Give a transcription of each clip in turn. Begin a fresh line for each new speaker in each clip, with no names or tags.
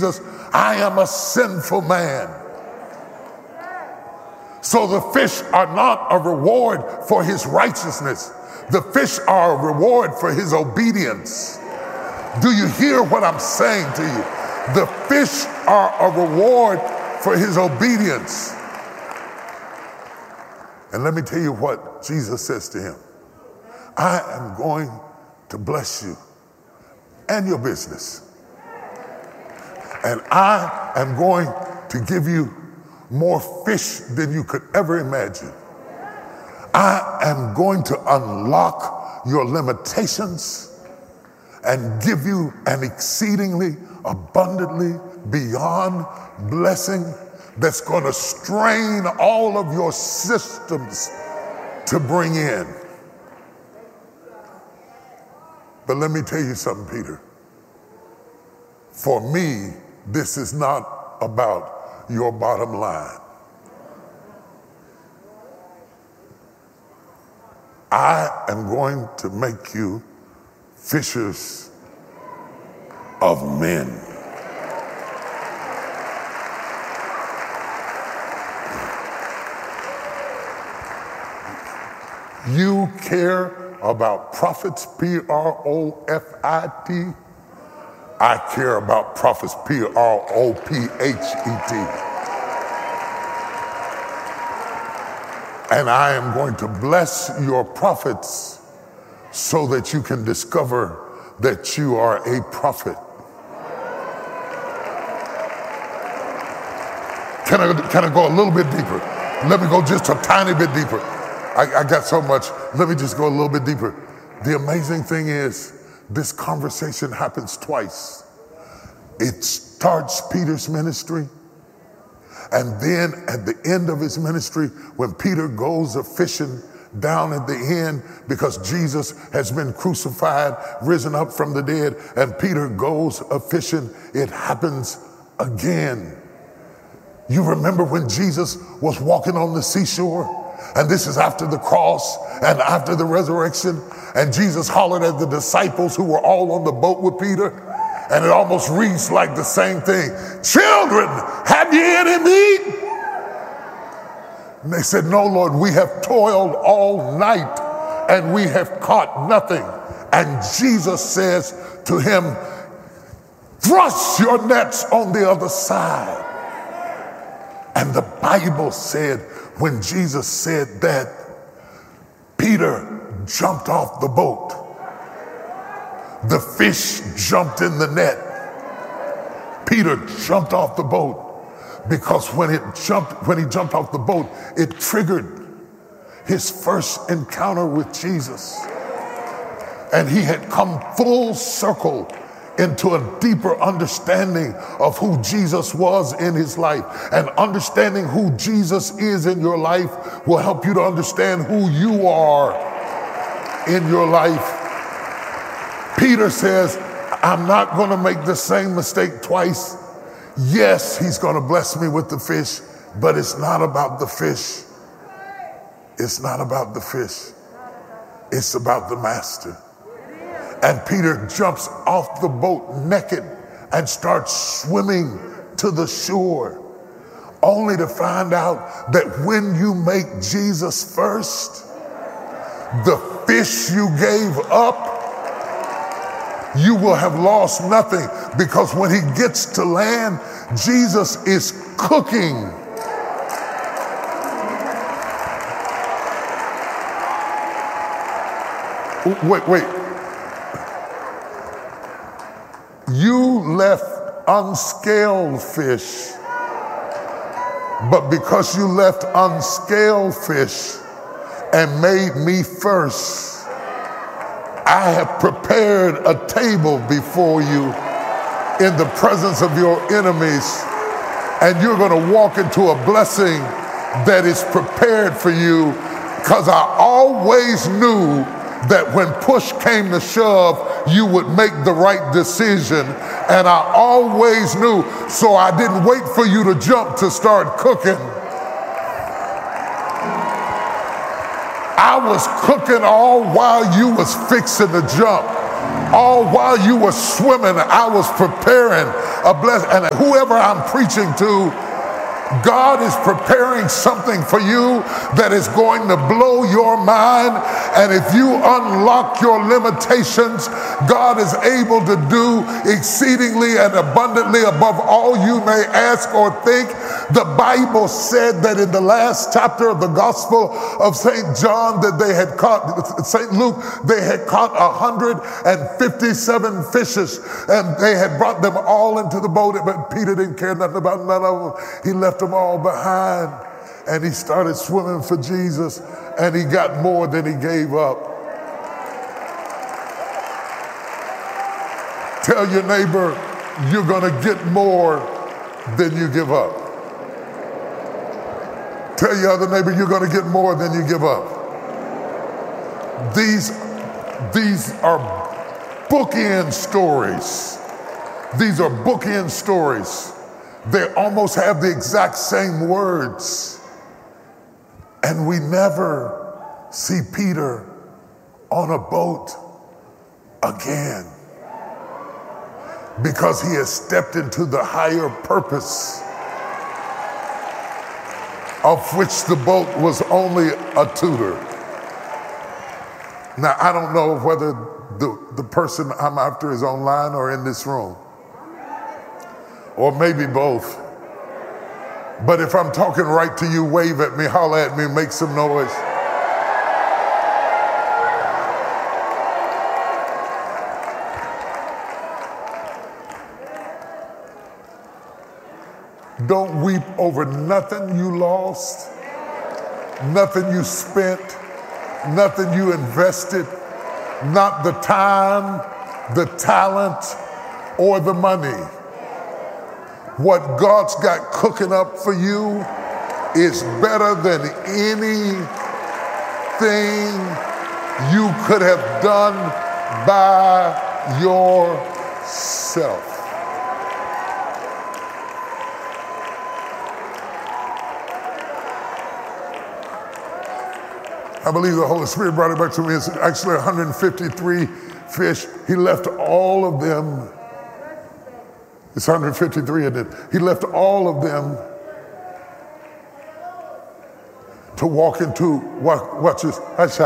Jesus, I am a sinful man. So the fish are not a reward for his righteousness. The fish are a reward for his obedience. Do you hear what I'm saying to you? The fish are a reward for his obedience. And let me tell you what Jesus says to him. I am going to bless you and your business. And I am going to give you more fish than you could ever imagine. I am going to unlock your limitations and give you an exceedingly abundantly beyond blessing that's going to strain all of your systems to bring in. But let me tell you something, Peter. For me, this is not about your bottom line. I am going to make you fishers of men. You care about profits, Profit. I care about profits, Prophet. And I am going to bless your profits so that you can discover that you are a prophet. Can I go a little bit deeper? Let me go just a tiny bit deeper. I got so much. Let me just go a little bit deeper. The amazing thing is, this conversation happens twice. It starts Peter's ministry, and then at the end of his ministry, when Peter goes a fishing down at the end because Jesus has been crucified, risen up from the dead, and Peter goes a fishing, it happens again. You remember when Jesus was walking on the seashore? And this is after the cross and after the resurrection. And Jesus hollered at the disciples who were all on the boat with Peter. And it almost reads like the same thing. Children, have ye any meat? And they said, no, Lord, we have toiled all night and we have caught nothing. And Jesus says to him, thrust your nets on the other side. And the Bible said, when Jesus said that, Peter jumped off the boat. The fish jumped in the net. Peter jumped off the boat because when he jumped off the boat, it triggered his first encounter with Jesus. And he had come full circle into a deeper understanding of who Jesus was in his life. And understanding who Jesus is in your life will help you to understand who you are in your life. Peter says, I'm not going to make the same mistake twice. Yes, he's going to bless me with the fish, but it's not about the fish. It's not about the fish. It's about the master. And Peter jumps off the boat naked and starts swimming to the shore, only to find out that when you make Jesus first, the fish you gave up, you will have lost nothing, because when he gets to land, Jesus is cooking. Wait. You left unscaled fish, but because you left unscaled fish and made me first, I have prepared a table before you in the presence of your enemies, and you're going to walk into a blessing that is prepared for you, because I always knew that when push came to shove, you would make the right decision. And I always knew, so I didn't wait for you to jump to start cooking. I was cooking all while you was fixing to jump. All while you were swimming, I was preparing a blessing. And whoever I'm preaching to, God is preparing something for you that is going to blow your mind. And if you unlock your limitations, God is able to do exceedingly and abundantly above all you may ask or think. The Bible said that in the last chapter of the Gospel of St. John that they had caught, St. Luke, they had caught 157 fishes, and they had brought them all into the boat, but Peter didn't care nothing about none of them. He left them all behind, and he started swimming for Jesus, and he got more than he gave up. Tell your neighbor, you're going to get more than you give up. Tell your other neighbor, you're going to get more than you give up. These are bookend stories. These are bookend stories. They almost have the exact same words. And we never see Peter on a boat again, because he has stepped into the higher purpose, of which the boat was only a tutor. Now, I don't know whether the person I'm after is online or in this room, or maybe both. But if I'm talking right to you, wave at me, holler at me, make some noise. Don't weep over nothing you lost, nothing you spent, nothing you invested, not the time, the talent, or the money. What God's got cooking up for you is better than anything you could have done by yourself. I believe the Holy Spirit brought it back to me. It's actually 153 fish. He left all of them. It's 153 in it. He left all of them to walk into, watch this.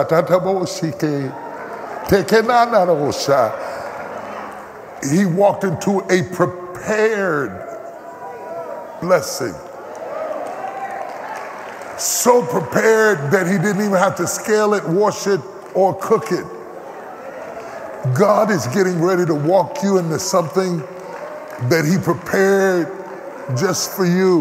He walked into a prepared blessing. So prepared that he didn't even have to scale it, wash it, or cook it. God is getting ready to walk you into something that he prepared just for you.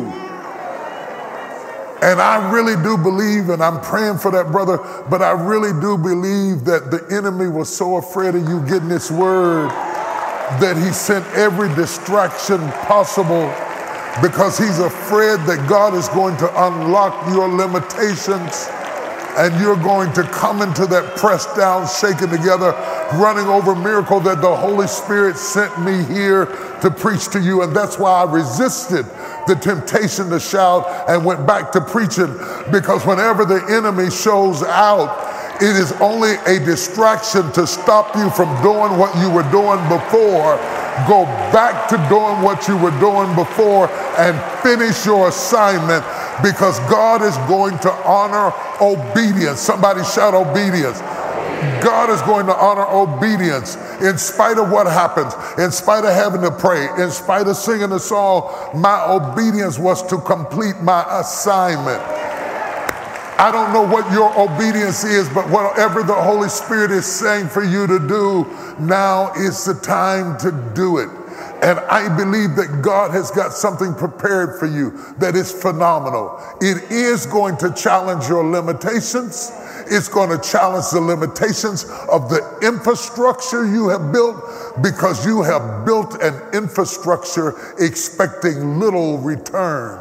And I really do believe, and I'm praying for that brother, but I really do believe that the enemy was so afraid of you getting this word that he sent every distraction possible, because he's afraid that God is going to unlock your limitations and you're going to come into that pressed down, shaken together, running over miracle that the Holy Spirit sent me here to preach to you. And that's why I resisted the temptation to shout and went back to preaching, because whenever the enemy shows out, it is only a distraction to stop you from doing what you were doing before. Go back to doing what you were doing before and finish your assignment, because God is going to honor obedience. Somebody shout obedience. God is going to honor obedience in spite of what happens, in spite of having to pray, in spite of singing a song. My obedience was to complete my assignment. I don't know what your obedience is, but whatever the Holy Spirit is saying for you to do, now is the time to do it. And I believe that God has got something prepared for you that is phenomenal. It is going to challenge your limitations. It's going to challenge the limitations of the infrastructure you have built, because you have built an infrastructure expecting little return.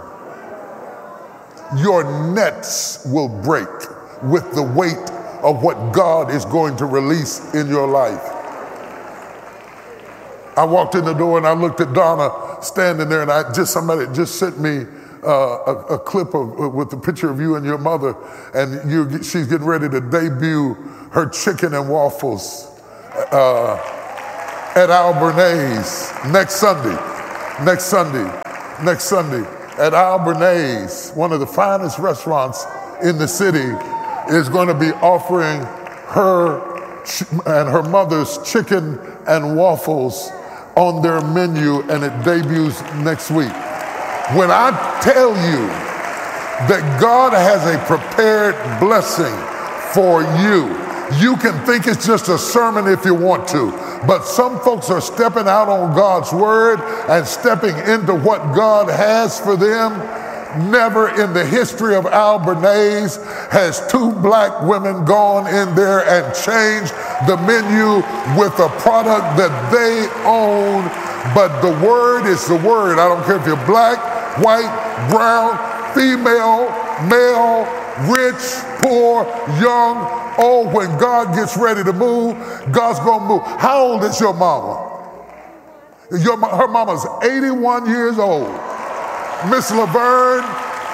Your nets will break with the weight of what God is going to release in your life. I walked in the door and I looked at Donna standing there, and somebody just sent me a clip with the picture of you and your mother, and she's getting ready to debut her chicken and waffles. at Al Bernays next Sunday at Al Bernays, one of the finest restaurants in the city, is going to be offering her and her mother's chicken and waffles on their menu, and it debuts next week. When I tell you that God has a prepared blessing for you, you can think it's just a sermon if you want to, but some folks are stepping out on God's word and stepping into what God has for them. Never in the history of Al Bernays has two black women gone in there and changed the menu with a product that they own. But the word is the word. I don't care if you're black, white, brown, female, male, rich, poor, young, old. When God gets ready to move, God's gonna move. How old is your mama? Her mama's 81 years old. Miss Laverne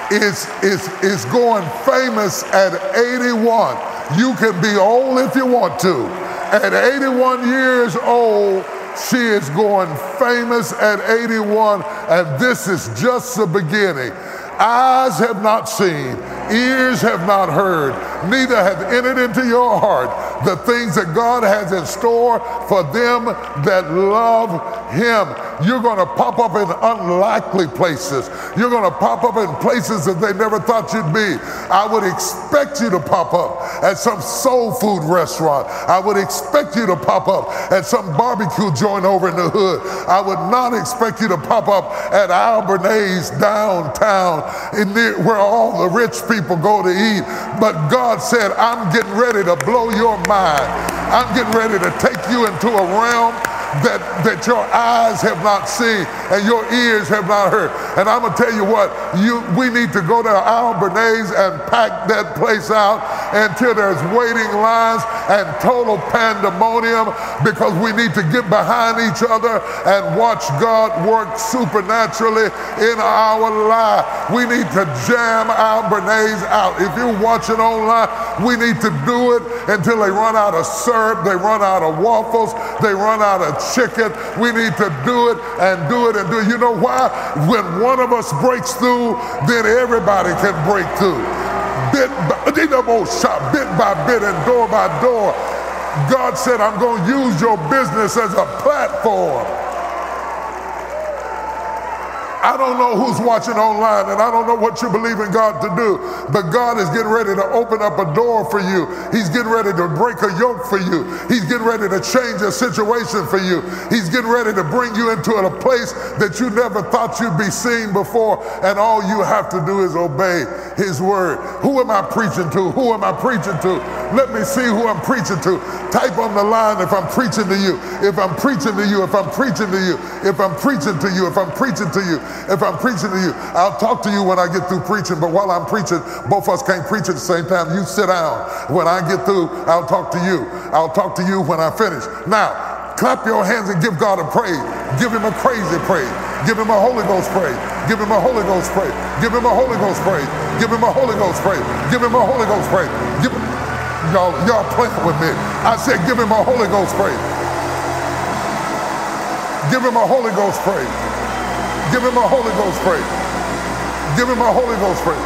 is going famous at 81. You can be old if you want to. At 81 years old, she is going famous at 81, and this is just the beginning. Eyes have not seen, ears have not heard, neither have entered into your heart the things that God has in store for them that love Him. You're going to pop up in unlikely places. You're going to pop up in places that they never thought you'd be. I would expect you to pop up at some soul food restaurant. I would expect you to pop up at some barbecue joint over in the hood. I would not expect you to pop up at Al Bernays downtown where all the rich people go to eat. But God said, I'm getting ready to blow your mind. I'm getting ready to take you into a realm that your eyes have not seen and your ears have not heard. And I'm gonna tell you what, we need to go to Al Bernays and pack that place out until there's waiting lines and total pandemonium, because we need to get behind each other and watch God work supernaturally in our life. We need to jam Al Bernays out. If you're watching online, we need to do it until they run out of syrup, they run out of waffles, they run out of chicken. We need to do it and do it and do it. You know why? When one of us breaks through, then everybody can break through. Bit by bit and door by door. God said, I'm going to use your business as a platform. I don't know who's watching online, and I don't know what you believe in God to do, but God is getting ready to open up a door for you. He's getting ready to break a yoke for you. He's getting ready to change a situation for you. He's getting ready to bring you into a place that you never thought you'd be seen before, and all you have to do is obey His word. Who am I preaching to? Who am I preaching to? Let me see who I'm preaching to. Type on the line if I'm preaching to you. If I'm preaching to you, if I'm preaching to you, if I'm preaching to you, if I'm preaching to you. If I'm preaching to you, I'll talk to you when I get through preaching, but while I'm preaching, both of us can't preach at the same time. You sit down. When I get through, I'll talk to you. I'll talk to you when I finish. Now, clap your hands and give God a praise. Give Him a crazy praise. Give Him a Holy Ghost praise. Give Him a Holy Ghost praise. Give Him a Holy Ghost praise. Give Him a Holy Ghost praise. Give Him a Holy Ghost praise. Y'all playing with me. I said give Him a Holy Ghost praise. Give Him a Holy Ghost praise. Give Him a Holy Ghost praise. Give Him a Holy Ghost praise.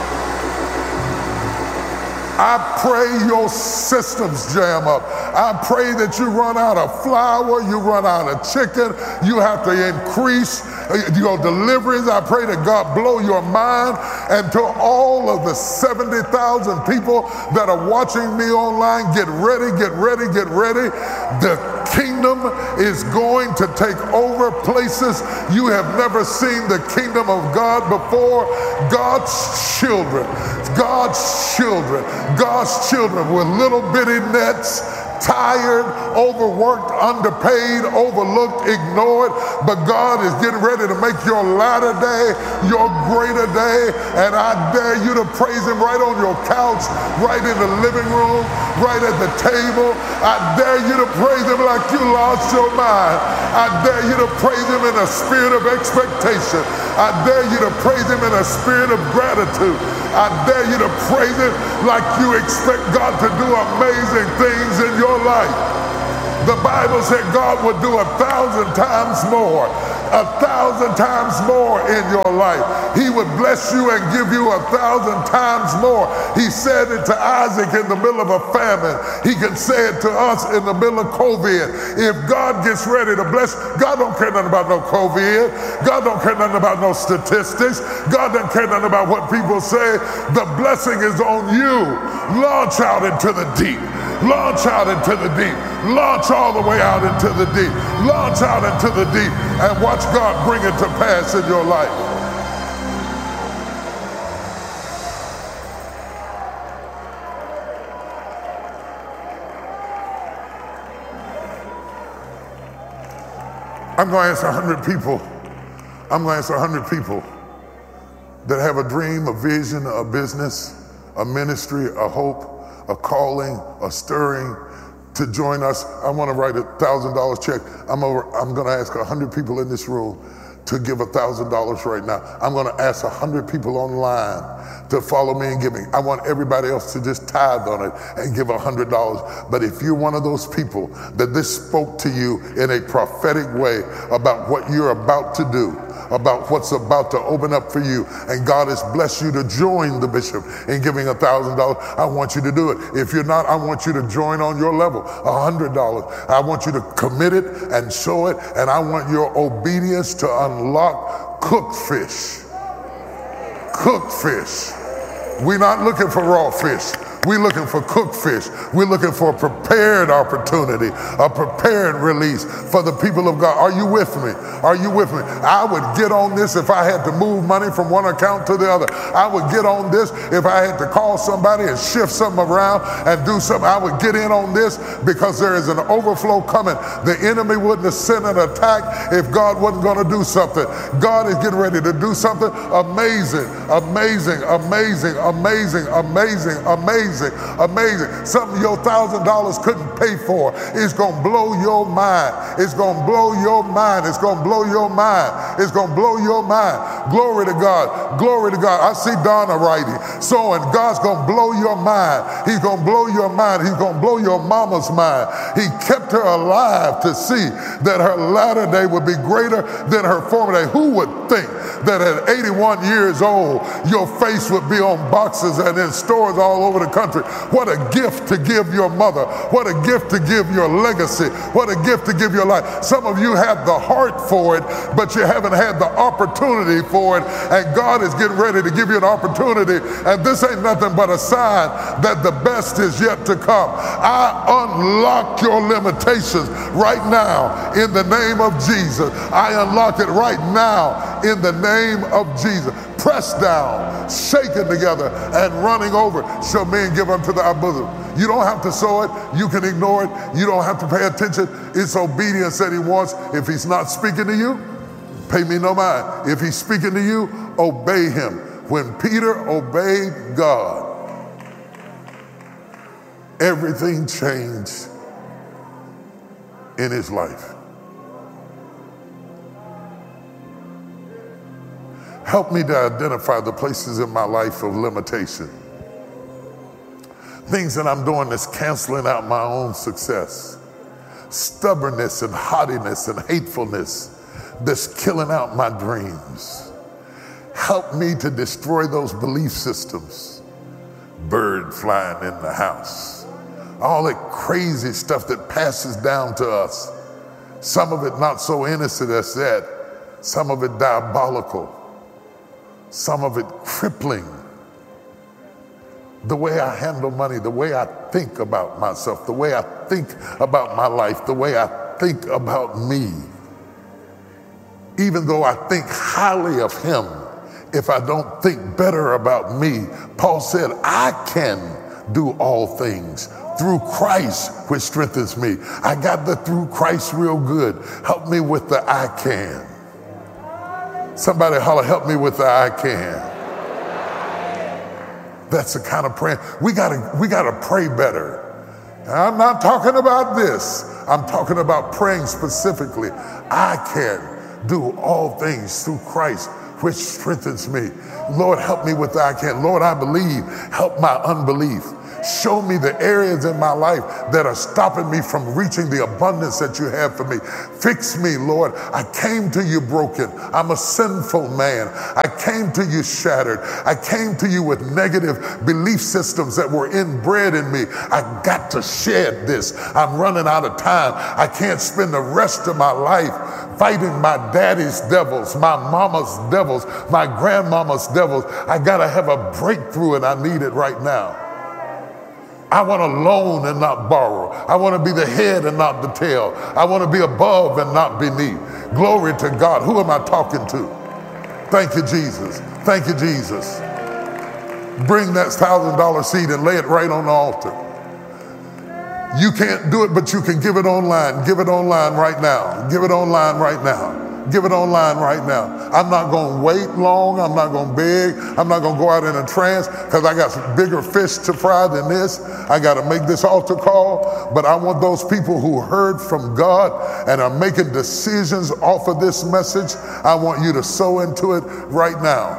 I pray your systems jam up. I pray that you run out of flour, you run out of chicken, you have to increase your deliveries. I pray that God blow your mind, and to all of the 70,000 people that are watching me online, get ready, get ready, get ready. The kingdom is going to take over places you have never seen the kingdom of God before. God's children with little bitty nets, tired, overworked, underpaid, overlooked, ignored, but God is getting ready to make your latter day your greater day, and I dare you to praise Him right on your couch, right in the living room, right at the table. I dare you to praise Him like you lost your mind. I dare you to praise Him in a spirit of expectation. I dare you to praise Him in a spirit of gratitude. I dare you to praise Him like you expect God to do amazing things in your life. The Bible said God would do 1,000 times more. 1,000 times more in your life. He would bless you and give you 1,000 times more. He said it to Isaac in the middle of a famine. He can say it to us in the middle of COVID. If God gets ready to bless, God don't care nothing about no COVID. God don't care nothing about no statistics. God don't care nothing about what people say. The blessing is on you. Launch out into the deep. Launch out into the deep. Launch all the way out into the deep. Launch out into the deep and watch God bring it to pass in your life. I'm going to ask 100 people. I'm going to ask 100 people that have a dream, a vision, a business, a ministry, a hope, a calling, a stirring, to join us. I want to write $1,000 check. I'm going to ask 100 people in this room to give $1,000 right now. I'm going to ask 100 people online to follow me in giving. I want everybody else to just tithe on it and give $100. But if you're one of those people that this spoke to you in a prophetic way about what you're about to do, about what's about to open up for you, and God has blessed you to join the bishop in giving $1,000, I want you to do it. If you're not, I want you to join on your level, $100. I want you to commit it and show it, and I want your obedience to unlock cooked fish. Cooked fish. We're not looking for raw fish. We're looking for cooked fish. We're looking for a prepared opportunity, a prepared release for the people of God. Are you with me? Are you with me? I would get on this if I had to move money from one account to the other. I would get on this if I had to call somebody and shift something around and do something. I would get in on this because there is an overflow coming. The enemy wouldn't have sent an attack if God wasn't going to do something. God is getting ready to do something amazing, amazing, amazing, amazing, amazing, amazing. Amazing. Something your $1,000 couldn't pay for. It's going to blow your mind. It's going to blow your mind. It's going to blow your mind. It's going to blow your mind. Glory to God. Glory to God. I see Donna writing. So, and God's going to blow your mind. He's going to blow your mind. He's going to blow your mama's mind. He kept her alive to see that her latter day would be greater than her former day. Who would think that at 81 years old, your face would be on boxes and in stores all over the country? What a gift to give your mother. What a gift to give your legacy. What a gift to give your life. Some of you have the heart for it, but you haven't had the opportunity for it. And God is getting ready to give you an opportunity. And this ain't nothing but a sign that the best is yet to come. I unlock your limitations right now in the name of Jesus. I unlock it right now in the name of Jesus. Pressed down, shaken together, and running over shall men give unto thy bosom. You don't have to sow it. You can ignore it. You don't have to pay attention. It's obedience that he wants. If he's not speaking to you, pay me no mind. If he's speaking to you, obey him. When Peter obeyed God, everything changed in his life. Help me to identify the places in my life of limitation. Things that I'm doing that's canceling out my own success. Stubbornness and haughtiness and hatefulness that's killing out my dreams. Help me to destroy those belief systems. Bird flying in the house. All that crazy stuff that passes down to us. Some of it not so innocent as that. Some of it diabolical. Some of it crippling. The way I handle money, the way I think about myself, the way I think about my life, the way I think about me. Even though I think highly of him, if I don't think better about me, Paul said, I can do all things through Christ, which strengthens me. I got the through Christ real good. Help me with the I can. Somebody holler, help me with the I can. That's the kind of prayer. We gotta pray better. I'm not talking about this. I'm talking about praying specifically. I can do all things through Christ, which strengthens me. Lord, help me with the I can't. Lord, I believe. Help my unbelief. Show me the areas in my life that are stopping me from reaching the abundance that you have for me. Fix me, Lord. I came to you broken. I'm a sinful man. I came to you shattered. I came to you with negative belief systems that were inbred in me. I got to shed this. I'm running out of time. I can't spend the rest of my life fighting my daddy's devils, my mama's devils, my grandmama's devils. I got to have a breakthrough, and I need it right now. I want to loan and not borrow. I want to be the head and not the tail. I want to be above and not beneath. Glory to God. Who am I talking to? Thank you, Jesus. Thank you, Jesus. Bring that $1,000 seed and lay it right on the altar. You can't do it, but you can give it online. Give it online right now. Give it online right now. Give it online right now. I'm not going to wait long. I'm not going to beg. I'm not going to go out in a trance because I got some bigger fish to fry than this. I got to make this altar call. But I want those people who heard from God and are making decisions off of this message, I want you to sow into it right now.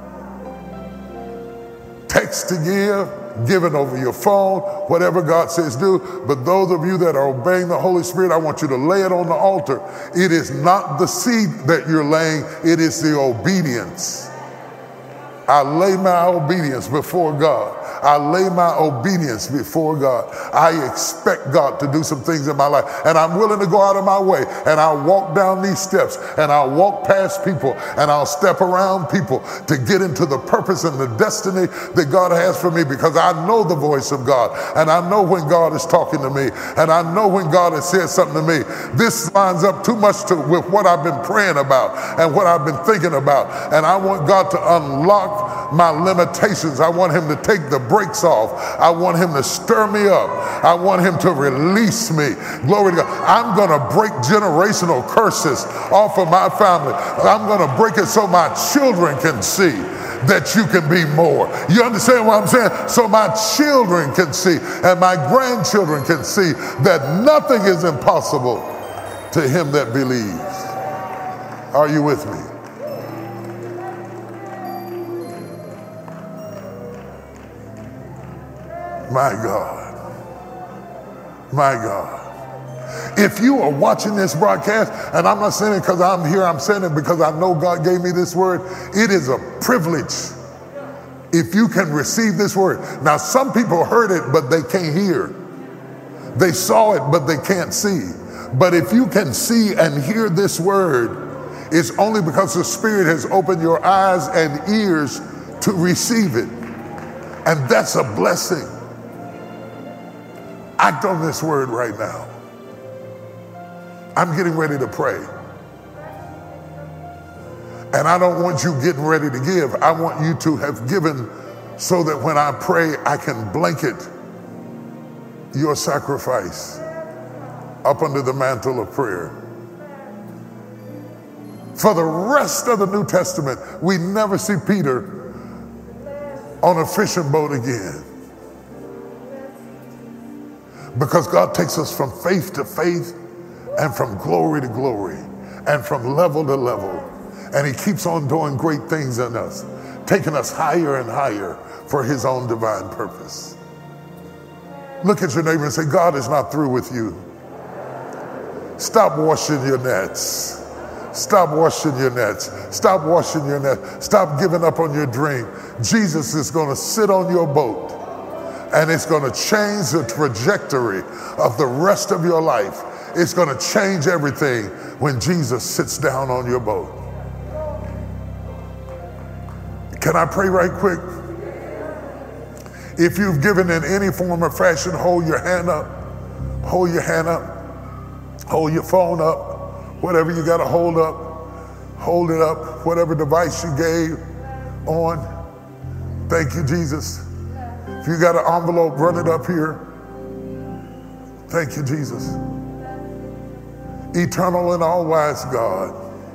Text to give it over your phone, whatever God says do. But those of you that are obeying the Holy Spirit, I want you to lay it on the altar. It is not the seed that you're laying, it is the obedience. I lay my obedience before God. I lay my obedience before God. I expect God to do some things in my life. And I'm willing to go out of my way. And I'll walk down these steps. And I'll walk past people. And I'll step around people to get into the purpose and the destiny that God has for me, because I know the voice of God. And I know when God is talking to me. And I know when God has said something to me. This lines up too much with what I've been praying about and what I've been thinking about. And I want God to unlock my limitations. I want him to take the brakes off. I want him to stir me up. I want him to release me. Glory to God. I'm going to break generational curses off of my family. I'm going to break it so my children can see that you can be more. You understand what I'm saying? So my children can see and my grandchildren can see that nothing is impossible to him that believes. Are you with me? My God. My God. If you are watching this broadcast, and I'm not saying it because I'm here, I'm saying it because I know God gave me this word. It is a privilege if you can receive this word. Now, some people heard it, but they can't hear. They saw it, but they can't see. But if you can see and hear this word, it's only because the Spirit has opened your eyes and ears to receive it. And that's a blessing. Act on this word right now. I'm getting ready to pray. And I don't want you getting ready to give. I want you to have given so that when I pray, I can blanket your sacrifice up under the mantle of prayer. For the rest of the New Testament, we never see Peter on a fishing boat again. Because God takes us from faith to faith and from glory to glory and from level to level. And he keeps on doing great things in us, taking us higher and higher for his own divine purpose. Look at your neighbor and say, God is not through with you. Stop washing your nets. Stop washing your nets. Stop washing your nets. Stop giving up on your dream. Jesus is going to sit on your boat. And it's going to change the trajectory of the rest of your life. It's going to change everything when Jesus sits down on your boat. Can I pray right quick? If you've given in any form or fashion, hold your hand up. Hold your hand up. Hold your phone up. Whatever you got to hold up, hold it up. Whatever device you gave on. Thank you, Jesus. If you got an envelope, run it up here. Thank you, Jesus. Eternal and all-wise God,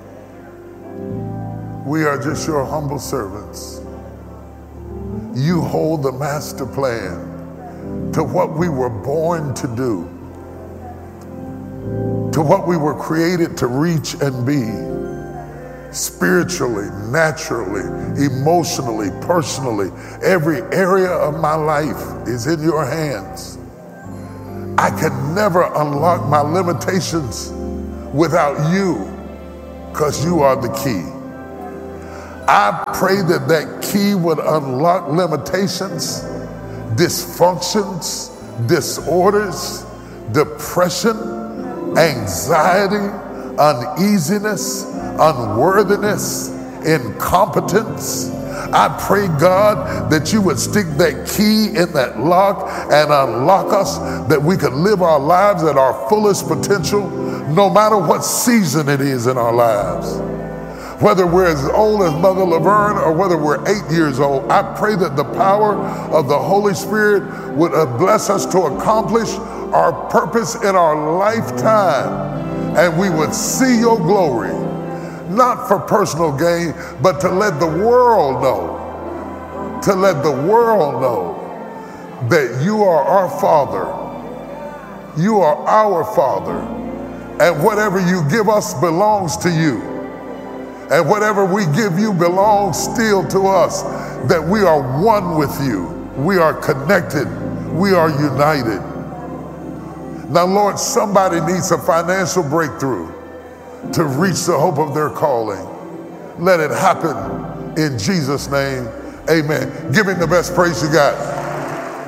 we are just your humble servants. You hold the master plan to what we were born to do, to what we were created to reach and be. spiritually, naturally, emotionally, personally. Every area of my life is in your hands. I can never unlock my limitations without you, because you are the key. I pray that that key would unlock limitations, dysfunctions, disorders, depression, anxiety, uneasiness, unworthiness, incompetence. I pray, God, that you would stick that key in that lock and unlock us, that we could live our lives at our fullest potential, no matter what season it is in our lives. Whether we're as old as Mother Laverne or whether we're 8 years old, I pray that the power of the Holy Spirit would bless us to accomplish our purpose in our lifetime, and we would see your glory, not for personal gain, but to let the world know, that you are our Father. You are our Father, and whatever you give us belongs to you. And whatever we give you belongs still to us, that we are one with you. We are connected. We are united. Now, Lord, somebody needs a financial breakthrough to reach the hope of their calling. Let it happen in Jesus' name. Amen. Give him the best praise you got.